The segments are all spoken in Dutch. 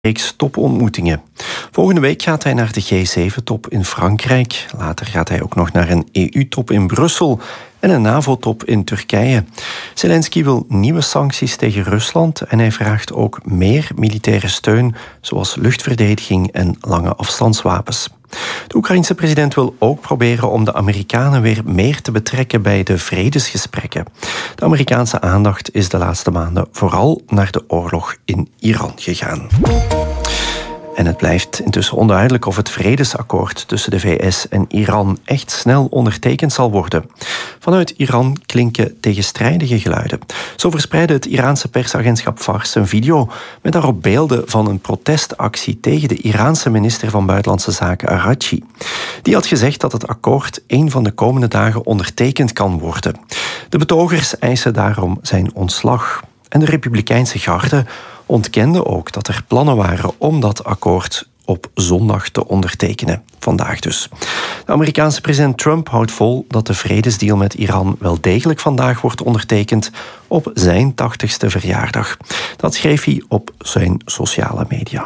reeks topontmoetingen. Volgende week gaat hij naar de G7-top in Frankrijk. Later gaat hij ook nog naar een EU-top in Brussel en een NAVO-top in Turkije. Zelensky wil nieuwe sancties tegen Rusland en hij vraagt ook meer militaire steun, zoals luchtverdediging en lange afstandswapens. De Oekraïense president wil ook proberen om de Amerikanen weer meer te betrekken bij de vredesgesprekken. De Amerikaanse aandacht is de laatste maanden vooral naar de oorlog in Iran gegaan. En het blijft intussen onduidelijk of het vredesakkoord tussen de VS en Iran echt snel ondertekend zal worden. Vanuit Iran klinken tegenstrijdige geluiden. Zo verspreidde het Iraanse persagentschap Fars een video met daarop beelden van een protestactie tegen de Iraanse minister van Buitenlandse Zaken Araghchi. Die had gezegd dat het akkoord een van de komende dagen ondertekend kan worden. De betogers eisen daarom zijn ontslag. En de Republikeinse garde ontkende ook dat er plannen waren om dat akkoord op zondag te ondertekenen. Vandaag dus. De Amerikaanse president Trump houdt vol dat de vredesdeal met Iran wel degelijk vandaag wordt ondertekend op zijn 80ste verjaardag. Dat schreef hij op zijn sociale media.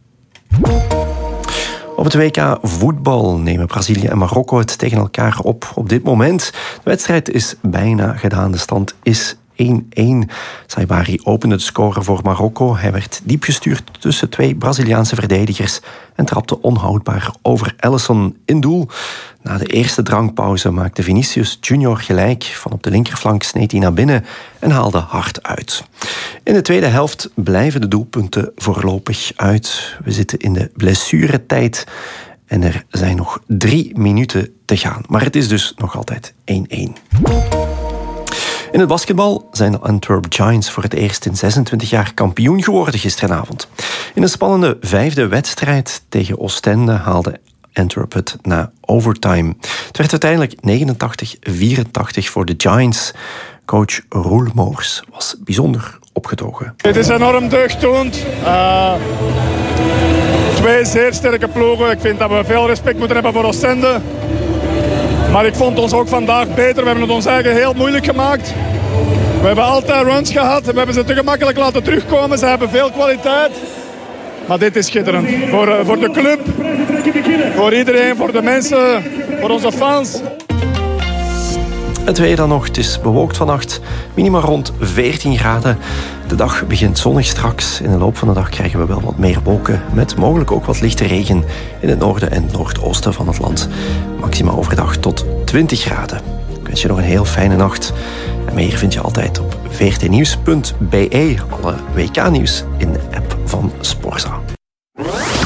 Op het WK voetbal nemen Brazilië en Marokko het tegen elkaar op. Op dit moment, de wedstrijd is bijna gedaan. De stand is 1-1. Saibari opende de score voor Marokko. Hij werd diep gestuurd tussen twee Braziliaanse verdedigers en trapte onhoudbaar over Alisson in doel. Na de eerste drankpauze maakte Vinicius Junior gelijk. Van op de linkerflank sneed hij naar binnen en haalde hard uit. In de tweede helft blijven de doelpunten voorlopig uit. We zitten in de blessuretijd en er zijn nog 3 minuten te gaan. Maar het is dus nog altijd 1-1. In het basketbal zijn de Antwerp Giants voor het eerst in 26 jaar kampioen geworden gisteravond. In een spannende 5e wedstrijd tegen Oostende haalde Antwerp het na overtime. Het werd uiteindelijk 89-84 voor de Giants. Coach Roel Moors was bijzonder opgetogen. Het is enorm deugddoend. 2 zeer sterke ploegen. Ik vind dat we veel respect moeten hebben voor Oostende. Maar ik vond ons ook vandaag beter. We hebben het ons eigen heel moeilijk gemaakt. We hebben altijd runs gehad. We hebben ze te gemakkelijk laten terugkomen. Ze hebben veel kwaliteit. Maar dit is schitterend. Voor de club, voor iedereen, voor de mensen, voor onze fans. Het weer dan nog. Het is bewolkt vannacht. Minima rond 14 graden. De dag begint zonnig straks. In de loop van de dag krijgen we wel wat meer wolken. Met mogelijk ook wat lichte regen in het noorden en noordoosten van het land. Maxima overdag tot 20 graden. Ik wens je nog een heel fijne nacht. En meer vind je altijd op vrtnieuws.be. Alle WK-nieuws in de app van Sporza.